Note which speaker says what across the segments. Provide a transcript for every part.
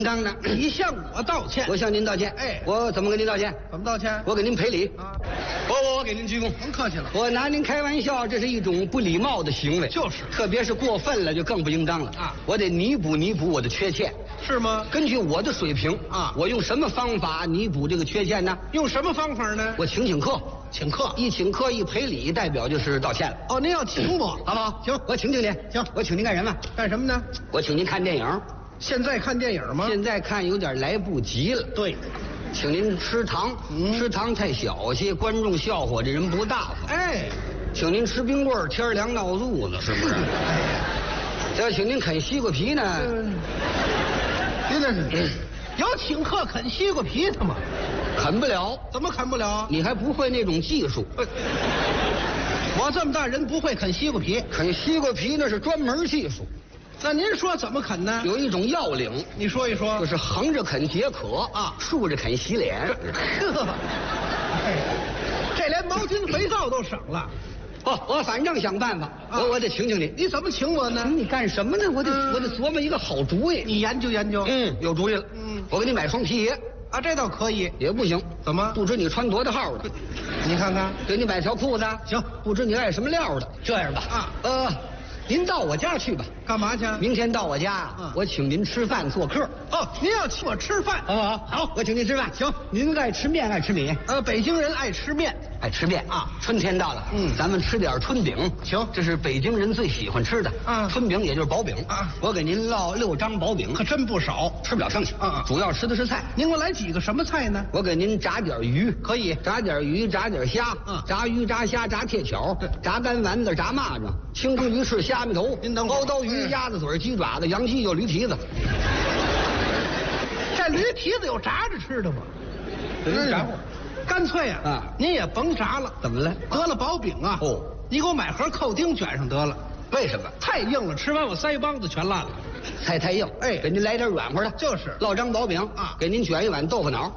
Speaker 1: 当的，
Speaker 2: 你向我道歉，
Speaker 1: 我向您道歉。
Speaker 2: 哎，
Speaker 1: 我怎么跟您道歉？
Speaker 2: 怎么道歉？
Speaker 1: 我给您赔礼
Speaker 2: 啊！
Speaker 1: 我给您鞠躬。
Speaker 2: 甭客气了，
Speaker 1: 我拿您开玩笑，这是一种不礼貌的行为，
Speaker 2: 就是
Speaker 1: 特别是过分了就更不应当了
Speaker 2: 啊！
Speaker 1: 我得弥补我的缺陷，
Speaker 2: 是吗？
Speaker 1: 根据我的水平
Speaker 2: 啊，
Speaker 1: 我用什么方法弥补这个缺陷呢？
Speaker 2: 用什么方法呢？
Speaker 1: 我请客，
Speaker 2: 请客，
Speaker 1: 一请客一赔礼，代表就是道歉了。
Speaker 2: 哦，您要请我，
Speaker 1: 好不好？
Speaker 2: 行，
Speaker 1: 我请您。
Speaker 2: 行，
Speaker 1: 我请您干什么？
Speaker 2: 干什么呢？
Speaker 1: 我请您看电影。
Speaker 2: 现在看电影吗？
Speaker 1: 现在看有点来不及了。
Speaker 2: 对，
Speaker 1: 请您吃糖，吃糖太小些，观众笑话这人不大方。
Speaker 2: 哎，
Speaker 1: 请您吃冰棍，天凉闹肚子，是不是？要请您啃西瓜皮呢？
Speaker 2: 您这是有请客啃西瓜皮的吗？
Speaker 1: 啃不了。
Speaker 2: 怎么啃不了？
Speaker 1: 你还不会那种技术。
Speaker 2: 我这么大人不会啃西瓜皮，
Speaker 1: 啃西瓜皮那是专门技术。
Speaker 2: 那您说怎么啃呢？
Speaker 1: 有一种要领，
Speaker 2: 你说一说。
Speaker 1: 就是横着啃解渴啊，竖着啃洗脸。
Speaker 2: 这连毛巾肥皂都省了。
Speaker 1: 我反正想办法，我得请你。
Speaker 2: 你怎么请我呢？
Speaker 1: 你干什么呢？我得琢磨一个好主意。
Speaker 2: 你研究研究。
Speaker 1: 有主意了。我给你买双皮鞋。
Speaker 2: 啊，这倒可以。
Speaker 1: 也不行。
Speaker 2: 怎么？
Speaker 1: 不知你穿多大号的。
Speaker 2: 你看看。
Speaker 1: 给你买条裤子。
Speaker 2: 行。
Speaker 1: 不知你爱什么料的。这样吧。您到我家去吧。
Speaker 2: 干嘛去？
Speaker 1: 明天到我家，我请您吃饭做客。
Speaker 2: 哦，您要请我吃饭？
Speaker 1: 好，我请您吃饭。
Speaker 2: 行。
Speaker 1: 您爱吃面爱吃米？
Speaker 2: 北京人爱吃面。
Speaker 1: 爱吃面啊！春天到了，咱们吃点春饼。
Speaker 2: 行，
Speaker 1: 这是北京人最喜欢吃的啊。春饼也就是薄饼啊。我给您烙6张薄饼，
Speaker 2: 可真不少，
Speaker 1: 吃不了剩下
Speaker 2: 啊。
Speaker 1: 主要吃的是菜。
Speaker 2: 您给我来几个什么菜呢？
Speaker 1: 我给您炸点鱼，
Speaker 2: 可以
Speaker 1: 炸点鱼，炸点虾，炸鱼炸虾炸铁巧，炸干丸子，炸蚂蚱，清蒸鱼翅，虾米头，
Speaker 2: 您等会儿，
Speaker 1: 熬刀鱼，鸭子嘴，鸡爪子，羊鸡有驴蹄子。
Speaker 2: 这驴蹄子有炸着吃的吗？
Speaker 1: 炸过。
Speaker 2: 干脆啊，您也甭炸了。
Speaker 1: 怎么了？
Speaker 2: 得了薄饼啊！你给我买盒扣丁卷上得了。
Speaker 1: 为什么？
Speaker 2: 太硬了，吃完我腮帮子全烂了。
Speaker 1: 菜太硬，给您来点软和的。
Speaker 2: 就是
Speaker 1: 烙张薄饼啊，给您卷一碗豆腐脑。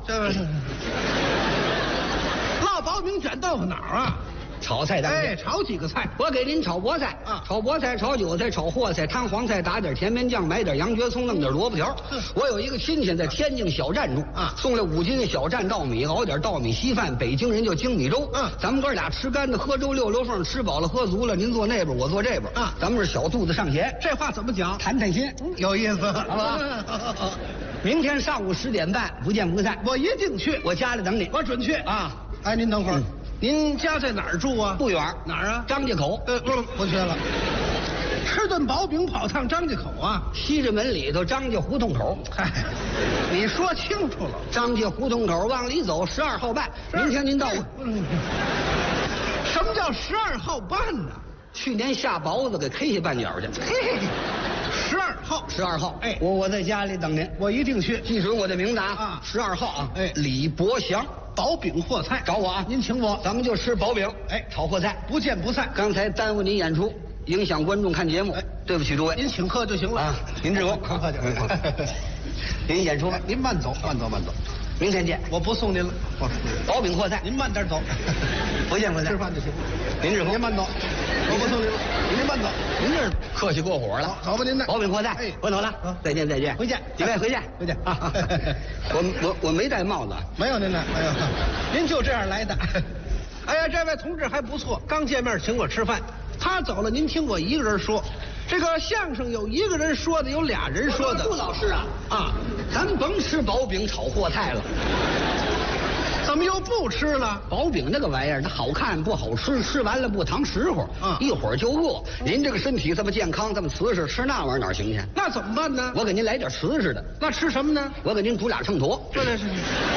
Speaker 2: 烙薄饼卷豆腐脑啊！
Speaker 1: 炒菜当然，
Speaker 2: 炒几个菜，
Speaker 1: 我给您炒菠菜啊，炒菠菜，炒韭菜，炒货菜，摊黄菜，打点甜面酱，买点羊角葱，弄点萝卜条。我有一个亲戚在天津小站住啊，送来5斤小站稻米，熬点稻米稀饭，北京人叫精米粥。咱们哥俩吃干的，喝粥溜溜缝，吃饱了喝足了，您坐那边，我坐这边啊，咱们是小肚子上弦。
Speaker 2: 这话怎么讲？
Speaker 1: 谈谈心，
Speaker 2: 有意思，
Speaker 1: 好吧？明天上午10点半，不见不散。
Speaker 2: 我一定去，
Speaker 1: 我家里等你，
Speaker 2: 我准去
Speaker 1: 啊。
Speaker 2: 哎，您等会儿。您家在哪儿住啊？
Speaker 1: 不远，
Speaker 2: 哪儿啊？
Speaker 1: 张家口。
Speaker 2: 不去了。吃顿薄饼跑趟张家口啊？
Speaker 1: 西直门里头张家胡同口。
Speaker 2: 嗨，你说清楚了。
Speaker 1: 张家胡同口往里走，12号半。明天您到我。
Speaker 2: 什么叫12号半呢？
Speaker 1: 去年下雹子给 K 下半角去。12号。哎，我在家里等您，
Speaker 2: 我一定去。
Speaker 1: 记准我的名字啊！12号啊！哎，李伯祥。
Speaker 2: 薄饼货菜
Speaker 1: 找我啊！
Speaker 2: 您请我，
Speaker 1: 咱们就吃薄饼，炒货菜，
Speaker 2: 不见不散。
Speaker 1: 刚才耽误您演出，影响观众看节目，对不起诸位。
Speaker 2: 您请客就行了
Speaker 1: 啊！您治我，
Speaker 2: 客气。
Speaker 1: 您演出吧，
Speaker 2: 您慢走，慢走。
Speaker 1: 明天见，
Speaker 2: 我不送您了。
Speaker 1: 薄饼货菜，
Speaker 2: 您慢点走，
Speaker 1: 不见不散。
Speaker 2: 吃饭就行。
Speaker 1: 您治我，
Speaker 2: 您慢走，我不送您了。您慢走，
Speaker 1: 您这客气过火了。
Speaker 2: 走吧，您的
Speaker 1: 薄饼货菜，我走了。再见，
Speaker 2: 回见，
Speaker 1: 几位回见啊！我没戴帽子，
Speaker 2: 没有您的，没有，您就这样来的。哎呀，这位同志还不错，刚见面请我吃饭。他走了，您听我一个人说。这个相声有一个人说的，有俩人说的。
Speaker 1: 杜老师啊，咱甭吃薄饼炒货菜了。
Speaker 2: 怎么又不吃了？
Speaker 1: 薄饼那个玩意儿，它好看不好吃，吃完了不糖实乎，一会儿就饿。您这个身体这么健康，这么瓷实，吃那玩意儿哪行去？
Speaker 2: 那怎么办呢？
Speaker 1: 我给您来点瓷实的。
Speaker 2: 那吃什么呢？
Speaker 1: 我给您煮俩秤砣。
Speaker 2: 这是。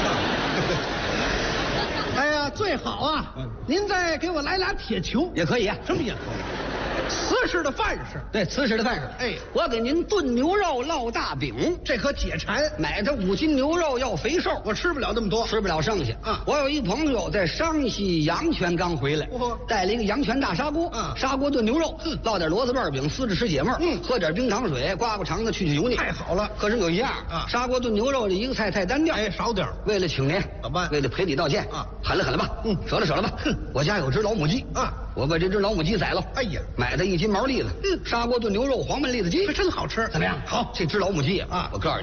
Speaker 2: 哎呀，最好啊！您再给我来俩铁球
Speaker 1: 也可以啊，
Speaker 2: 什么也可以。瓷实的饭食，
Speaker 1: 对，瓷实的饭食。哎，我给您炖牛肉烙大饼，
Speaker 2: 这可解馋。
Speaker 1: 买它5斤牛肉要肥瘦，
Speaker 2: 我吃不了那么多，
Speaker 1: 吃不了剩下。我有一朋友在商西阳泉刚回来，带了一个阳泉大砂锅，砂锅炖牛肉，烙点骡子瓣饼，撕着吃解闷，喝点冰糖水，刮刮肠子去油腻，
Speaker 2: 太好了。
Speaker 1: 可是有一样砂锅炖牛肉这一个菜太单调，
Speaker 2: 少点。
Speaker 1: 为了请您，
Speaker 2: 怎么办？
Speaker 1: 为了赔礼道歉狠了吧，舍了吧。我家有只老母鸡我把这只老母鸡宰了。
Speaker 2: 哎呀，
Speaker 1: 买的1斤毛栗子，砂锅炖牛肉，黄焖栗子鸡，
Speaker 2: 这真好吃。
Speaker 1: 怎么样？好，这只老母鸡我告诉你，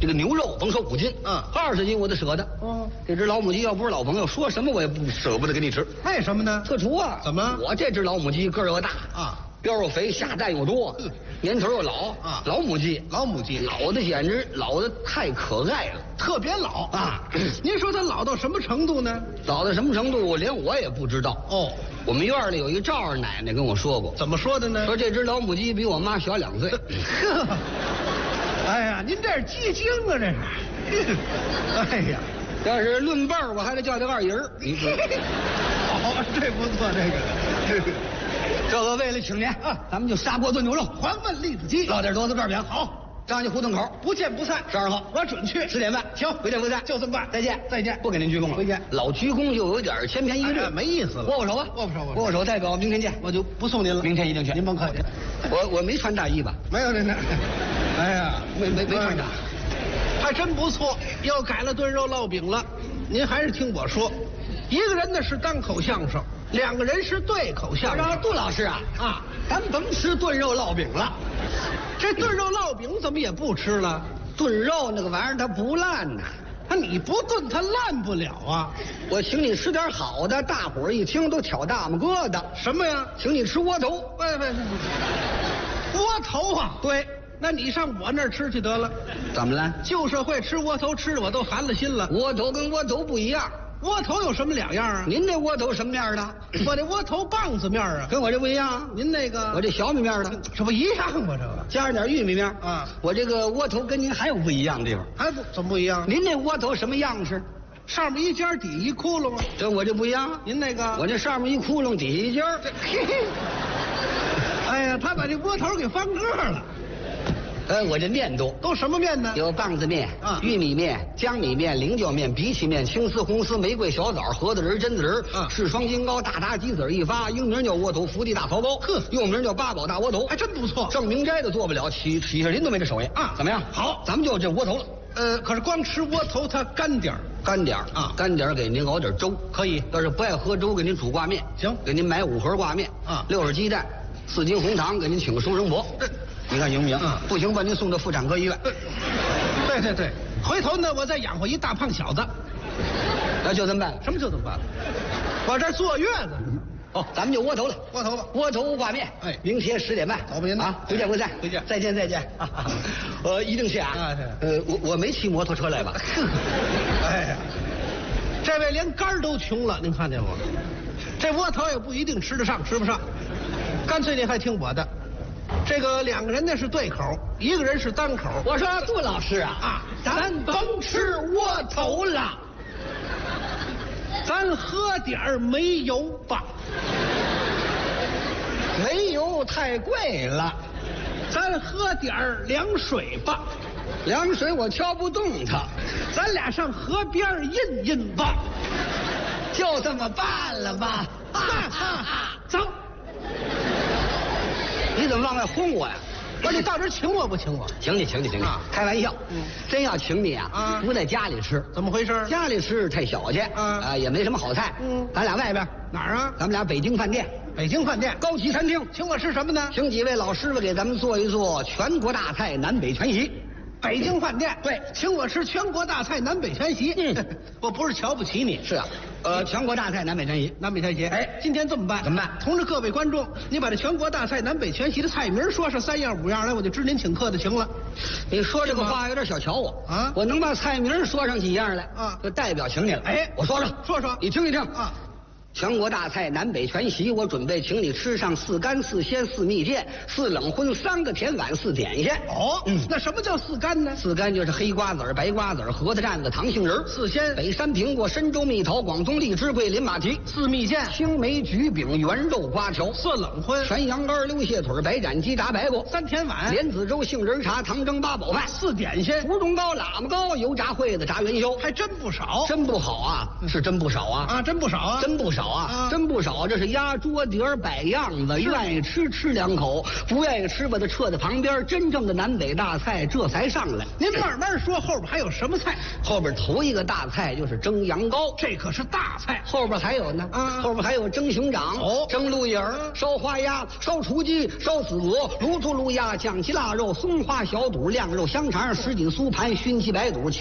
Speaker 1: 这个牛肉甭说5斤，20斤我都舍得。
Speaker 2: 哦，
Speaker 1: 这只老母鸡要不是老朋友，说什么我也不舍不得给你吃。
Speaker 2: 为什么呢？
Speaker 1: 特殊啊！
Speaker 2: 怎么？
Speaker 1: 我这只老母鸡个儿又大
Speaker 2: 啊，
Speaker 1: 膘又肥，下蛋又多，年头又老
Speaker 2: 啊，
Speaker 1: 老母鸡，
Speaker 2: 老母鸡
Speaker 1: 老的简直老的太可爱了，
Speaker 2: 特别老
Speaker 1: 啊！
Speaker 2: 您说它老到什么程度呢？
Speaker 1: 老到什么程度，连我也不知道。
Speaker 2: 哦，
Speaker 1: 我们院里有一赵二奶奶跟我说过，
Speaker 2: 怎么说的呢？
Speaker 1: 说这只老母鸡比我妈小2岁。
Speaker 2: 哎呀，您这是鸡精啊，这是！哎呀，
Speaker 1: 要是论辈儿，我还得叫他2姨儿。你说，
Speaker 2: 好，这不错，这个。
Speaker 1: 这个为了请您啊，咱们就砂锅炖牛肉，
Speaker 2: 黄焖栗子鸡，
Speaker 1: 烙点多子馅饼。
Speaker 2: 好，
Speaker 1: 张家胡同口，
Speaker 2: 不见不散。
Speaker 1: 12号，
Speaker 2: 我准去。
Speaker 1: 10点半，
Speaker 2: 行，
Speaker 1: 不见不散，
Speaker 2: 就这么办。
Speaker 1: 再见，
Speaker 2: 再见，
Speaker 1: 不给您鞠躬了。
Speaker 2: 回见。
Speaker 1: 老鞠躬就有点千篇一律，
Speaker 2: 没意思了。
Speaker 1: 握握手吧，
Speaker 2: 握握手，
Speaker 1: 握握手，代表明天见。
Speaker 2: 我就不送您了，
Speaker 1: 明天一定去。
Speaker 2: 您甭客气。
Speaker 1: 我没穿大衣吧？
Speaker 2: 没有这呢。哎呀，
Speaker 1: 没穿大，
Speaker 2: 还真不错。又改了炖肉烙饼了。您还是听我说，一个人呢是单口相声，2个人是对口相声。
Speaker 1: 杜老师啊，咱甭吃炖肉烙饼了。
Speaker 2: 这炖肉烙饼怎么也不吃了？
Speaker 1: 炖肉那个玩意儿它不烂呐。
Speaker 2: 你不炖它烂不了啊！
Speaker 1: 我请你吃点好的，大伙儿一听都挑大拇疙瘩。
Speaker 2: 什么呀？
Speaker 1: 请你吃窝头。
Speaker 2: 窝头啊？
Speaker 1: 对。
Speaker 2: 那你上我那儿吃去得了。
Speaker 1: 怎么了？
Speaker 2: 旧社会吃窝头吃的我都寒了心了。
Speaker 1: 窝头跟窝头不一样。
Speaker 2: 窝头有什么2样啊？
Speaker 1: 您这窝头什么面的？
Speaker 2: 我这窝头棒子面啊，
Speaker 1: 跟我这不一样。
Speaker 2: 您那个
Speaker 1: 我这小米面的，
Speaker 2: 这不一样吗？这个
Speaker 1: 加上点玉米面
Speaker 2: 啊。
Speaker 1: 我这个窝头跟您还有不一样的地方。
Speaker 2: 还不怎么不一样？
Speaker 1: 您那窝头什么样式？
Speaker 2: 上面一尖底一窟窿啊。
Speaker 1: 跟我这不一样。
Speaker 2: 您那个
Speaker 1: 我这上面一窟窿，底下一尖。
Speaker 2: 哎呀，他把这窝头给翻个了。
Speaker 1: 我这面多，
Speaker 2: 都什么面呢？
Speaker 1: 有棒子面、玉米面、江米面、菱角面、荸荠面、青丝、红丝、玫瑰、小枣、核桃仁、榛子仁、赤双金糕、大达鸡子一发，英名叫窝头，福地大槽糕，又名叫八宝大窝头，
Speaker 2: 还真不错。
Speaker 1: 正明斋的做不了，起下您都没这手艺啊？怎么样？
Speaker 2: 好，
Speaker 1: 咱们就这窝头了。
Speaker 2: 可是光吃窝头它干点儿，
Speaker 1: 干点儿给您熬点粥
Speaker 2: 可以。
Speaker 1: 要是不爱喝粥，给您煮挂面
Speaker 2: 行，
Speaker 1: 给您买5盒挂面，60鸡蛋，4斤红糖，给您请个收生婆。你看行不行？不行，把您送到妇产科医院。
Speaker 2: 对，回头呢，我再养活一大胖小子。
Speaker 1: 那就这么办。
Speaker 2: 什么就这么办？我这坐月子。
Speaker 1: 哦，咱们就窝头了。
Speaker 2: 窝头吧，
Speaker 1: 窝头挂面。明天10点半。
Speaker 2: 走吧您
Speaker 1: 啊，不见不散。
Speaker 2: 回见。
Speaker 1: 再见。一定去啊。我没骑摩托车来吧？
Speaker 2: 哎呀，这位连肝都穷了，您看见吗？这窝头也不一定吃得上，吃不上。干脆您还听我的。这个2个人呢是对口，1个人是单口。
Speaker 1: 我说杜老师咱甭吃窝头了，
Speaker 2: 咱喝点煤油吧。
Speaker 1: 煤油太贵了，
Speaker 2: 咱喝点凉水吧。
Speaker 1: 凉水我挑不动它，
Speaker 2: 咱俩上河边印吧。
Speaker 1: 就这么办了吧？
Speaker 2: 走。
Speaker 1: 你怎么往外轰我呀？
Speaker 2: 不是你到这儿请我不请我？
Speaker 1: 请你，开玩笑。真要请你不在家里吃。
Speaker 2: 怎么回事？
Speaker 1: 家里吃太小气也没什么好菜。咱俩外边
Speaker 2: 哪儿啊？
Speaker 1: 咱们俩北京饭店。
Speaker 2: 北京饭店
Speaker 1: 高级餐厅，
Speaker 2: 请我吃什么呢？
Speaker 1: 请几位老师傅给咱们做一做全国大菜南北全席。
Speaker 2: 北京饭店
Speaker 1: 对，
Speaker 2: 请我吃全国大菜南北全席。我不是瞧不起你，
Speaker 1: 是全国大菜南北全席，
Speaker 2: 南北全席。今天这么办？
Speaker 1: 怎么办？
Speaker 2: 同志各位观众，你把这全国大菜南北全席的菜名说上3样5样来，我就知您请客的情了。
Speaker 1: 你说这个话有点小瞧我
Speaker 2: 啊！
Speaker 1: 我能把菜名说上几样来就代表请你了。我说说，你听一听全国大菜南北全席，我准备请你吃上4干4鲜4蜜饯4冷荤3个甜碗4点心。
Speaker 2: 那什么叫4干呢
Speaker 1: ？4干就是黑瓜子、白瓜子、核桃蘸子、糖杏仁
Speaker 2: ；4鲜
Speaker 1: 北山苹果、深州蜜桃、广东荔枝、桂林马蹄
Speaker 2: ；4蜜饯
Speaker 1: 青梅橘饼、圆肉瓜条
Speaker 2: ；4冷荤
Speaker 1: 全羊肝、溜蟹腿、白斩鸡、炸白果
Speaker 2: ；3甜碗
Speaker 1: 莲子粥、杏仁茶、糖蒸八宝饭
Speaker 2: ；4点心
Speaker 1: 芙蓉糕、喇嘛糕、油炸烩子、炸元宵，
Speaker 2: 还真不少。
Speaker 1: 真不好啊，是真不少啊，
Speaker 2: 真不少啊，
Speaker 1: 真不少。 少啊，真不少。这是压桌底儿摆样子，愿意吃吃两口，不愿意吃把它撤在旁边。真正的南北大菜这才上来。
Speaker 2: 您慢慢说，后边还有什么菜？
Speaker 1: 后边头一个大菜就是蒸羊羔，
Speaker 2: 这可是大菜。
Speaker 1: 后边还有呢，后边还有蒸熊掌、蒸鹿眼儿、烧花鸭、烧雏鸡、烧子鹅、卤猪卤鸭、酱鸡腊肉、松花小肚、晾肉香肠、什锦酥盘、熏鸡白肚、